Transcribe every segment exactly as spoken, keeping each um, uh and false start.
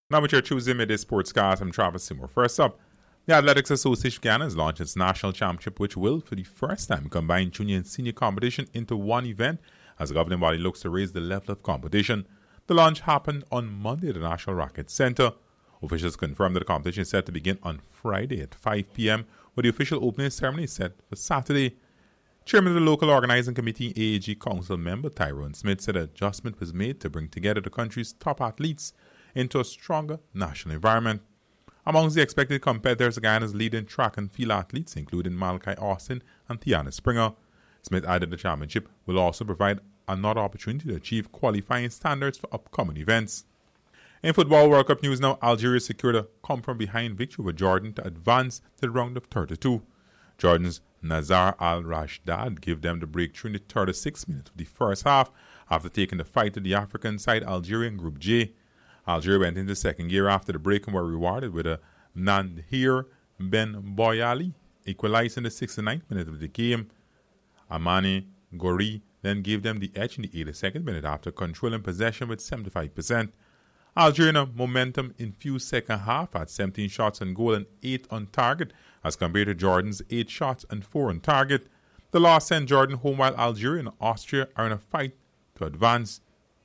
Now with your Tuesday Midday Sportscast, I'm Travis Seymour. First up, the Athletics Association of Ghana has launched its national championship, which will, for the first time, combine junior and senior competition into one event as the governing body looks to raise the level of competition. The launch happened on Monday at the National Racquet Centre. Officials confirmed that the competition is set to begin on Friday at five p.m., with the official opening ceremony set for Saturday. Chairman of the local organising committee, A A G Council member Tyrone Smith, said an adjustment was made to bring together the country's top athletes into a stronger national environment. Amongst the expected competitors are Ghana's leading track and field athletes, including Malachi Austin and Tiana Springer. Smith added the championship will also provide another opportunity to achieve qualifying standards for upcoming events. In Football World Cup news now, Algeria secured a come-from-behind victory over Jordan to advance to the round of thirty-two. Jordan's Nazar Al-Rashdad gave them the breakthrough in the thirty-sixth minute of the first half after taking the fight to the African side Algeria in Group J. Algeria went into second gear after the break and were rewarded with a Nandhir Ben Boyali equalized in the sixty-ninth minute of the game. Amani Gori then gave them the edge in the eighty-second minute after controlling possession with seventy-five percent. Algeria in a momentum-infused second half had seventeen shots on goal and eight on target as compared to Jordan's eight shots and four on target. The loss sent Jordan home while Algeria and Austria are in a fight to advance.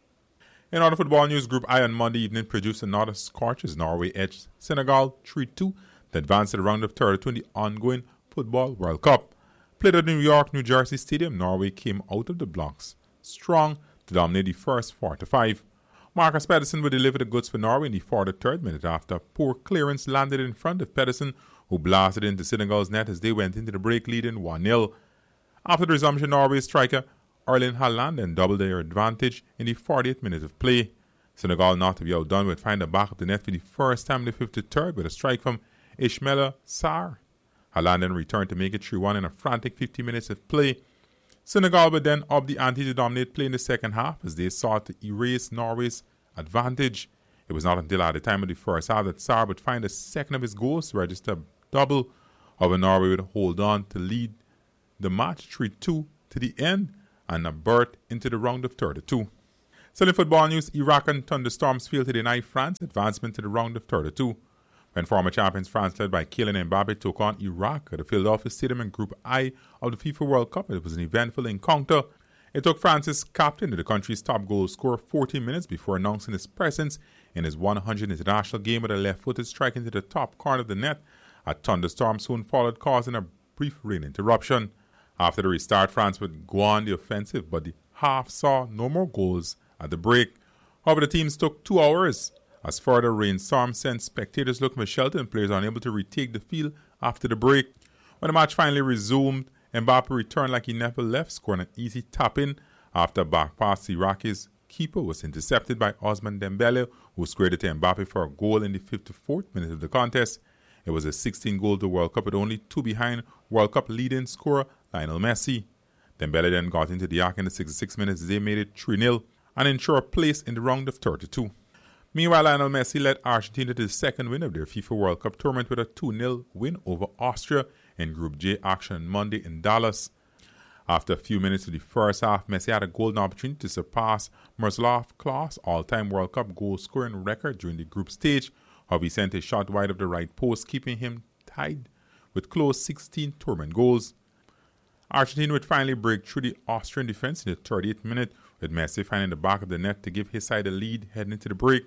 In other football news, Group I on Monday evening produced another scorch as Norway edged Senegal three two to advance to the round of thirty-two in the ongoing Football World Cup. Played at the New York, New Jersey Stadium, Norway came out of the blocks strong to dominate the first four to five. Marcus Pedersen would deliver the goods for Norway in the forty-third minute after poor clearance landed in front of Pedersen, who blasted into Senegal's net as they went into the break leading one nil. After the resumption, Norway's striker Erling Haaland then doubled their advantage in the fortieth minute of play. Senegal, not to be outdone, would find the back of the net for the first time in the fifty-third with a strike from Ismaila Sarr. Haaland then returned to make it three one in a frantic fifty minutes of play. Senegal would then up the ante to dominate play in the second half as they sought to erase Norway's advantage. It was not until at the time of the first half that Sarr would find a second of his goals to register a double. However, Norway would hold on to lead the match three two to the end and a berth into the round of thirty-two. Still in football news, Iraq and Thunderstorms failed to deny France advancement to the round of thirty-two. When former champions France, led by Kylian Mbappe, took on Iraq at the Philadelphia Stadium in Group I of the FIFA World Cup, it was an eventful encounter. It took France's captain to the country's top goal scorer fourteen minutes before announcing his presence in his one hundredth international game with a left-footed strike into the top corner of the net. A thunderstorm soon followed, causing a brief rain interruption. After the restart, France would go on the offensive, but the half saw no more goals at the break. However, the teams took two hours as further rainstorm sent spectators looking for shelter and players unable to retake the field after the break. When the match finally resumed, Mbappe returned like he never left, scoring an easy tap-in after a back pass. Iraq's keeper was intercepted by Osman Dembele, who squared it to Mbappe for a goal in the fifty-fourth minute of the contest. It was a sixteen-goal to World Cup with only two behind World Cup leading scorer Lionel Messi. Dembele then got into the act in the sixty-six minutes as they made it three nil and ensured a place in the round of thirty-two. Meanwhile, Lionel Messi led Argentina to the second win of their FIFA World Cup tournament with a two nil win over Austria in Group J action on Monday in Dallas. After a few minutes of the first half, Messi had a golden opportunity to surpass Miroslav Klose all-time World Cup goal-scoring record during the group stage. However, he sent a shot wide of the right post, keeping him tied with Klose's sixteen tournament goals. Argentina would finally break through the Austrian defense in the thirtieth minute, with Messi finding the back of the net to give his side a lead heading into the break.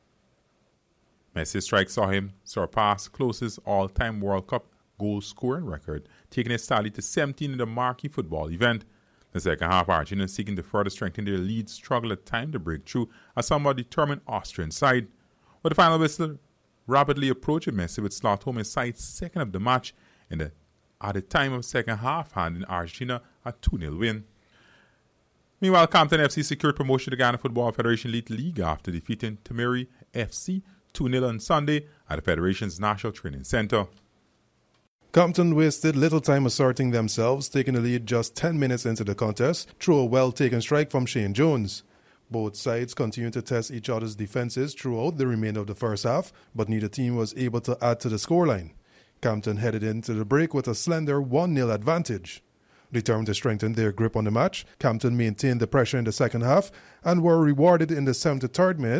Messi's strike saw him surpass Klose's all-time World Cup goal-scoring record, taking his tally to seventeen in the marquee football event. The second half, Argentina, seeking to further strengthen their lead, struggled at time to break through a somewhat determined Austrian side. With the final whistle rapidly approaching, Messi would slot home his side's second of the match in the, at the time of second half, handing Argentina a two nil win. Meanwhile, Compton F C secured promotion to Ghana Football Federation Elite League after defeating Temeri F C two nil on Sunday at the Federation's National Training Centre. Compton wasted little time asserting themselves, taking the lead just ten minutes into the contest through a well-taken strike from Shane Jones. Both sides continued to test each other's defenses throughout the remainder of the first half, but neither team was able to add to the scoreline. Compton headed into the break with a slender one nil advantage. Determined to strengthen their grip on the match, Compton maintained the pressure in the second half and were rewarded in the seventy-third minute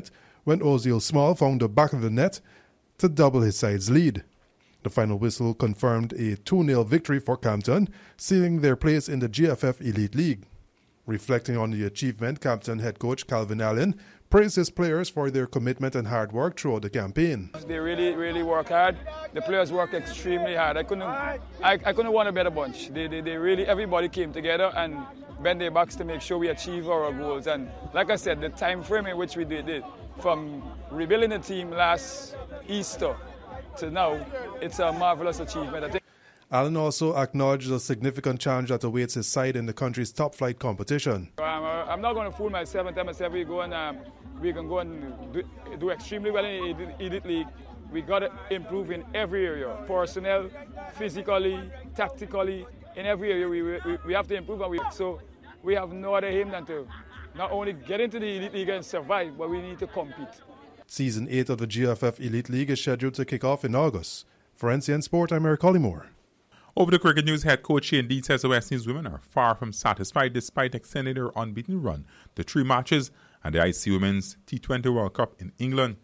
when Ozil Small found the back of the net to double his side's lead. The final whistle confirmed a two nil victory for Campton, sealing their place in the G F F Elite League. Reflecting on the achievement, Campton head coach Calvin Allen praised his players for their commitment and hard work throughout the campaign. They really, really work hard. The players work extremely hard. I couldn't, I, I couldn't want a better bunch. They, they, they really, everybody came together and bent their backs to make sure we achieve our goals. And like I said, the time frame in which we did it, from rebuilding the team last Easter to now, it's a marvelous achievement. I think. Allen also acknowledged the significant challenge that awaits his side in the country's top-flight competition. Um, I'm not going to fool myself and tell myself we go and um, we can go and do, do extremely well in the Elite League. We got to improve in every area: personnel, physically, tactically. In every area, we, we, we have to improve. And we, so we have no other aim than to not only get into the Elite League and survive, but we need to compete. Season eight of the G F F Elite League is scheduled to kick off in August. For N C N Sport, I'm Eric Collymore. Over the cricket news, head coach Shane Deeds says the West Indies women are far from satisfied despite extending their unbeaten run to three matches and the I C C Women's T twenty World Cup in England.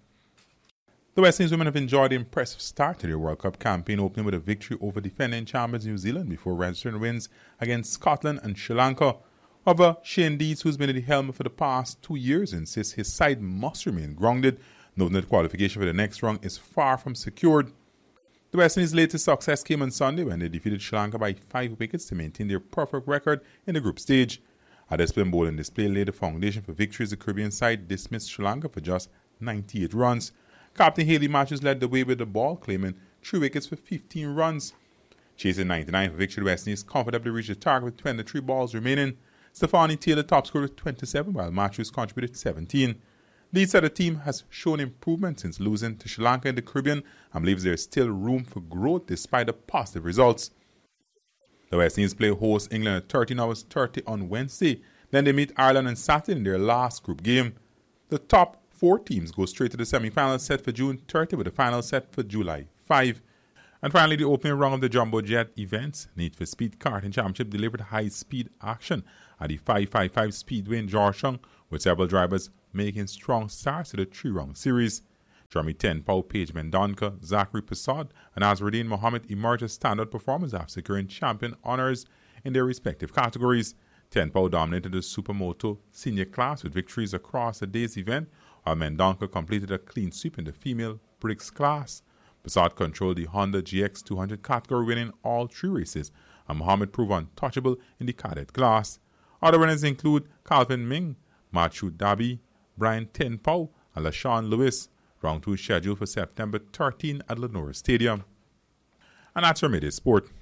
The West Indies women have enjoyed the impressive start to their World Cup campaign, opening with a victory over defending champions New Zealand before registering wins against Scotland and Sri Lanka. However, Shane Deeds, who's been at the helm for the past two years, insists his side must remain grounded, noting that qualification for the next round is far from secured. The West Indies' latest success came on Sunday when they defeated Sri Lanka by five wickets to maintain their perfect record in the group stage. A disciplined bowling display laid the foundation for victory as the Caribbean side dismissed Sri Lanka for just ninety-eight runs. Captain Haley Matthews led the way with the ball, claiming three wickets for fifteen runs. Chasing ninety-nine for victory, the West Indies comfortably reached the target with twenty-three balls remaining. Stefani Taylor top scored with twenty-seven, while Matthews contributed seventeen. Leeds said the team has shown improvement since losing to Sri Lanka in the Caribbean and believes there is still room for growth despite the positive results. The West Indies play host England at thirteen hours thirty on Wednesday. Then they meet Ireland on Saturday in their last group game. The top four teams go straight to the semi-final set for June thirtieth with the final set for July fifth. And finally, the opening round of the Jumbo Jet events, Need for Speed Karting Championship, delivered high-speed action at the five fifty-five Speedway in Georgetown, with several drivers making strong starts to the three-round series. Jeremy Tenpau, Paige Mendonca, Zachary Passad, and Azruddin Mohammed emerged as standout performers after securing champion honours in their respective categories. Tenpau dominated the Supermoto senior class with victories across the day's event, while Mendonca completed a clean sweep in the female Briggs class. Passad controlled the Honda G X two hundred category, winning all three races, and Mohammed proved untouchable in the cadet class. Other winners include Calvin Ming, Matthew Dabi, Brian Tenpau, and LaShawn Lewis. Round two scheduled for September thirteenth at Lenora Stadium. And that's your midday sport.